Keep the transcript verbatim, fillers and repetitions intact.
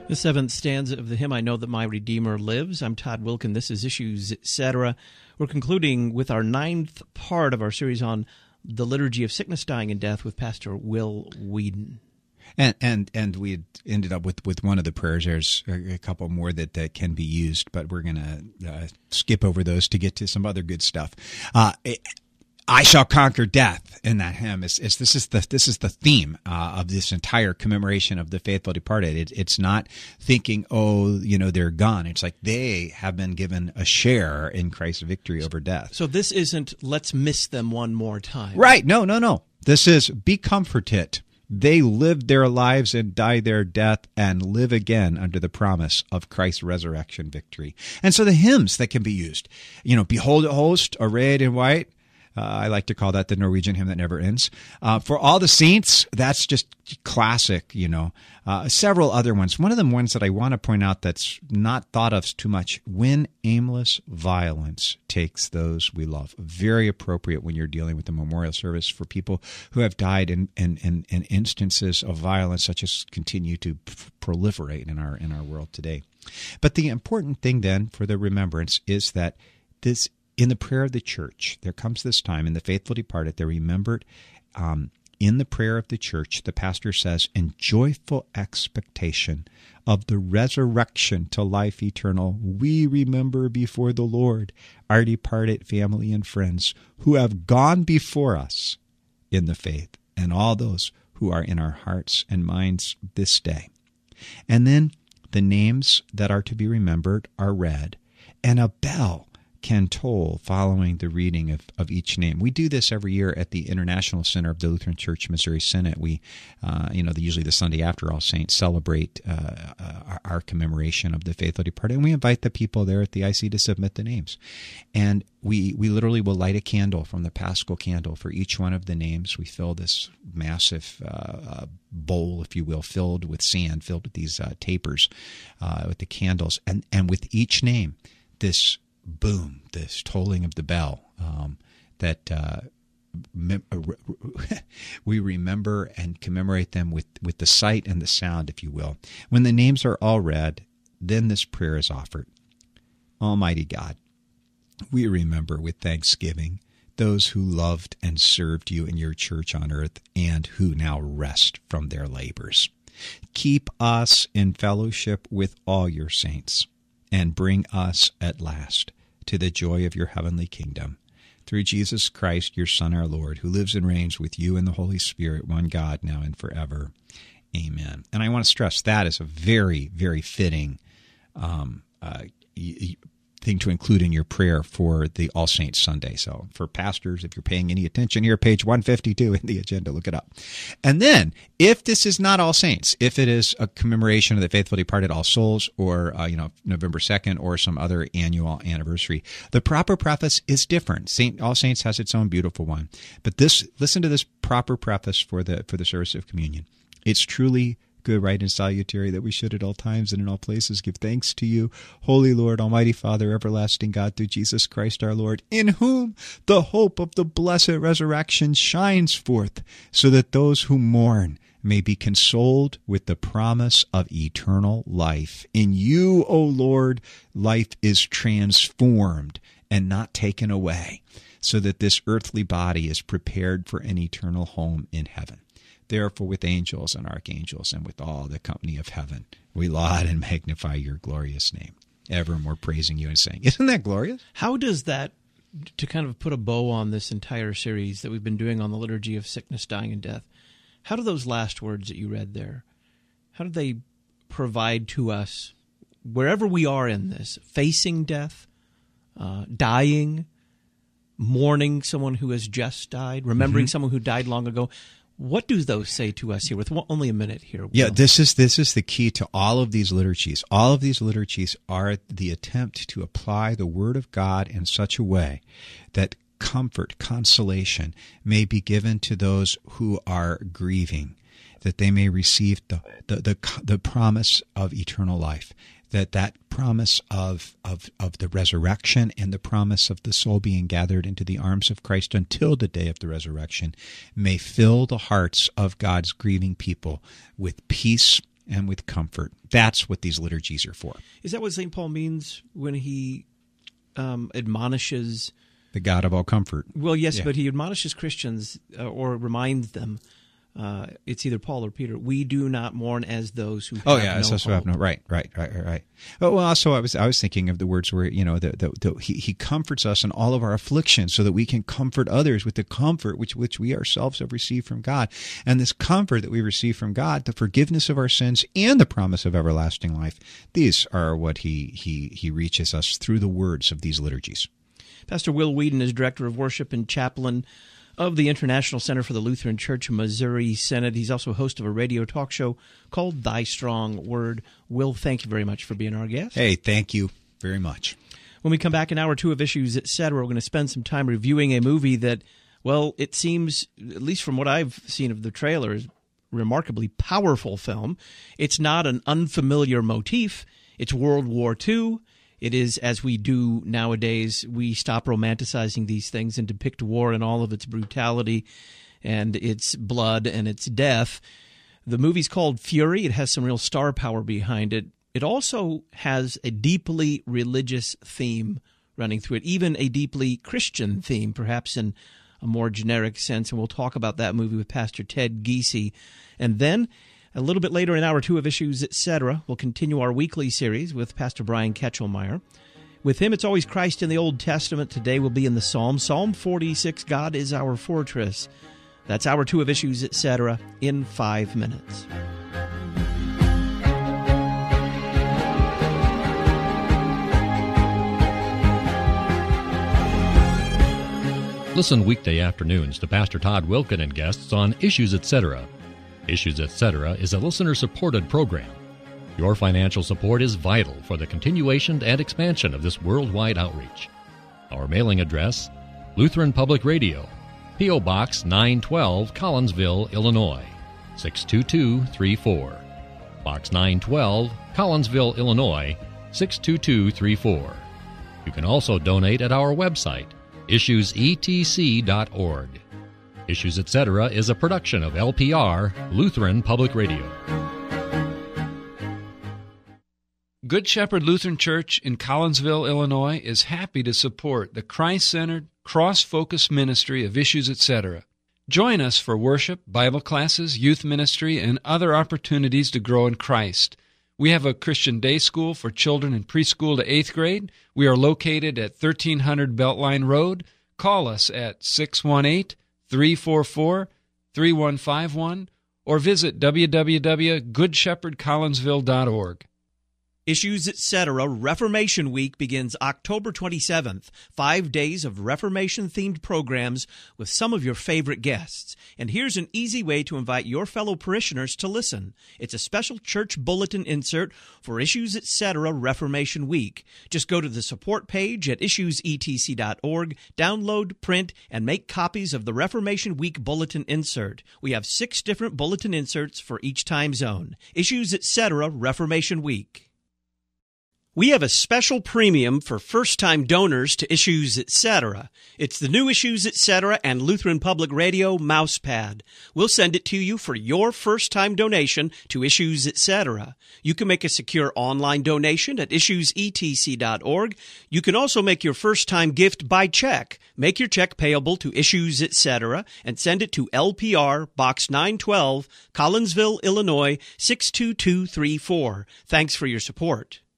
The seventh stanza of the hymn, I Know That My Redeemer Lives. I'm Todd Wilkin. This is Issues, et cetera. We're concluding with our ninth part of our series on the Liturgy of Sickness, Dying, and Death with Pastor Will Whedon. And and and we ended up with, with one of the prayers. There's a couple more that, that can be used, but we're going to uh, skip over those to get to some other good stuff. Uh, it, I shall conquer death in that hymn. Is, is this is the this is the theme uh, of this entire commemoration of the faithful departed. It, it's not thinking, oh, you know, they're gone. It's like they have been given a share in Christ's victory over death. So this isn't let's miss them one more time. Right? No, no, no. This is be comforted. They lived their lives and died their death and live again under the promise of Christ's resurrection victory. And so the hymns that can be used, you know, behold a host arrayed in white. Uh, I like to call that the Norwegian hymn that never ends. Uh, for all the saints, that's just classic, you know. Uh, several other ones. One of the ones that I want to point out that's not thought of too much, when aimless violence takes those we love. Very appropriate when you're dealing with the memorial service for people who have died in, in, in, in instances of violence such as continue to proliferate in our, in our world today. But the important thing then for the remembrance is that this in the prayer of the church, there comes this time, in the faithful departed, they're remembered. Um, in the prayer of the church, the pastor says, in joyful expectation of the resurrection to life eternal, we remember before the Lord our departed family and friends who have gone before us in the faith, and all those who are in our hearts and minds this day. And then the names that are to be remembered are read, and a bell can toll following the reading of, of each name. We do this every year at the International Center of the Lutheran Church Missouri Synod. We, uh, you know, the, usually the Sunday after All Saints, celebrate uh, our, our commemoration of the faithful departed, and we invite the people there at the I C to submit the names. And we we literally will light a candle from the Paschal candle for each one of the names. We fill this massive uh, bowl, if you will, filled with sand, filled with these uh, tapers, uh, with the candles, and and with each name, this boom, this tolling of the bell um, that uh, mem- we remember and commemorate them with, with the sight and the sound, if you will. When the names are all read, then this prayer is offered. Almighty God, we remember with thanksgiving those who loved and served you in your church on earth and who now rest from their labors. Keep us in fellowship with all your saints and bring us at last to the joy of your heavenly kingdom. Through Jesus Christ, your Son, our Lord, who lives and reigns with you and the Holy Spirit, one God, now and forever. Amen. And I want to stress that is a very, very fitting um, uh, thing to include in your prayer for the All Saints Sunday. So for pastors, if you're paying any attention here, page one fifty-two in the agenda, look it up. And then, if this is not All Saints, if it is a commemoration of the faithful departed All Souls, or uh, you know November second, or some other annual anniversary, the proper preface is different. Saint All Saints has its own beautiful one. But this, listen to this proper preface for the for the service of communion. It's truly good, right, and salutary that we should at all times and in all places give thanks to you, Holy Lord, Almighty Father, everlasting God, through Jesus Christ our Lord, in whom the hope of the blessed resurrection shines forth, so that those who mourn may be consoled with the promise of eternal life. In you, O Lord, life is transformed and not taken away, so that this earthly body is prepared for an eternal home in heaven. Therefore, with angels and archangels and with all the company of heaven, we laud and magnify your glorious name, evermore praising you and saying, isn't that glorious? How does that, to kind of put a bow on this entire series that we've been doing on the Liturgy of Sickness, Dying, and Death, how do those last words that you read there, how do they provide to us, wherever we are in this, facing death, uh, dying, mourning someone who has just died, remembering mm-hmm. someone who died long ago, what do those say to us here with only a minute here? Will? Yeah, this is this is the key to all of these liturgies. All of these liturgies are the attempt to apply the Word of God in such a way that comfort, consolation may be given to those who are grieving, that they may receive the the the, the promise of eternal life, that that promise of, of of the resurrection and the promise of the soul being gathered into the arms of Christ until the day of the resurrection may fill the hearts of God's grieving people with peace and with comfort. That's what these liturgies are for. Is that what Saint Paul means when he um, admonishes... The God of all comfort. Well, yes, yeah. but he admonishes Christians uh, or reminds them, uh, it's either Paul or Peter, we do not mourn as those who have oh yeah, no so, so have no right, right, right, right. But well, also I was I was thinking of the words where you know the, the, the, he he comforts us in all of our afflictions, so that we can comfort others with the comfort which which we ourselves have received from God, and this comfort that we receive from God, the forgiveness of our sins and the promise of everlasting life. These are what he he he reaches us through the words of these liturgies. Pastor Will Whedon is Director of Worship and Chaplain of the International Center for the Lutheran Church Missouri Synod. He's also host of a radio talk show called Thy Strong Word. Will, thank you very much for being our guest. Hey, thank you very much. When we come back in hour two of Issues, et cetera, we're going to spend some time reviewing a movie that, well, it seems, at least from what I've seen of the trailer, is a remarkably powerful film. It's not an unfamiliar motif. It's World War Two. It is, as we do nowadays, we stop romanticizing these things and depict war in all of its brutality and its blood and its death. The movie's called Fury. It has some real star power behind it. It also has a deeply religious theme running through it, even a deeply Christian theme, perhaps in a more generic sense. And we'll talk about that movie with Pastor Ted Giese. And then a little bit later in hour two of Issues, et cetera, we'll continue our weekly series with Pastor Brian Ketchelmeyer. With him, it's always Christ in the Old Testament. Today we'll be in the Psalm. Psalm forty-six, God is our fortress. That's hour two of Issues, et cetera, in five minutes. Listen weekday afternoons to Pastor Todd Wilken and guests on Issues, et cetera. Issues, et cetera is a listener-supported program. Your financial support is vital for the continuation and expansion of this worldwide outreach. Our mailing address, Lutheran Public Radio, P O. Box nine twelve, Collinsville, Illinois, six two two three four. Box nine twelve, Collinsville, Illinois, six two two three four. You can also donate at our website, issues e t c dot org. Issues, et cetera is a production of L P R, Lutheran Public Radio. Good Shepherd Lutheran Church in Collinsville, Illinois is happy to support the Christ-centered, cross-focused ministry of Issues, et cetera. Join us for worship, Bible classes, youth ministry, and other opportunities to grow in Christ. We have a Christian day school for children in preschool to eighth grade. We are located at thirteen hundred Beltline Road. Call us at six one eight, three four four, three one five one or visit w w w dot good shepherd collinsville dot org. Issues, et cetera. Reformation Week begins October twenty-seventh. Five days of Reformation-themed programs with some of your favorite guests. And here's an easy way to invite your fellow parishioners to listen. It's a special church bulletin insert for Issues, et cetera. Reformation Week. Just go to the support page at issues e t c dot org, download, print, and make copies of the Reformation Week bulletin insert. We have six different bulletin inserts for each time zone. Issues, et cetera. Reformation Week. We have a special premium for first-time donors to Issues, et cetera. It's the new Issues, et cetera. and Lutheran Public Radio mousepad. We'll send it to you for your first-time donation to Issues, et cetera. You can make a secure online donation at issues e t c dot org. You can also make your first-time gift by check. Make your check payable to Issues, et cetera. and send it to L P R, Box nine twelve, Collinsville, Illinois, six two two three four. Thanks for your support.